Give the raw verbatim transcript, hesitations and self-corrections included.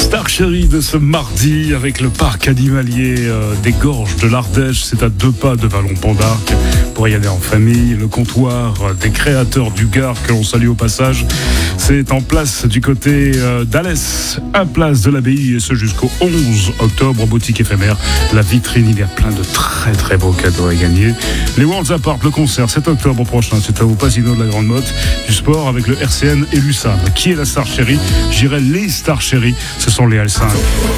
Star Chérie de ce mardi avec le parc animalier euh, des Gorges de l'Ardèche. C'est à deux pas de Vallon-Pont d'Arc pour y aller en famille. Le comptoir des créateurs du Gard que l'on salue au passage, c'est en place du côté euh, d'Alès, à place de l'Abbaye, et ce jusqu'au onze octobre. Boutique éphémère, la vitrine, il y a plein de très très beaux cadeaux à gagner. Les Worlds Apart, le concert sept octobre prochain, c'est au Pasino de la Grande Motte. Du sport avec le R C N et l'U S A M. Qui est la Star Chérie? J'irai les Star Chérie, ce sont les L cinq.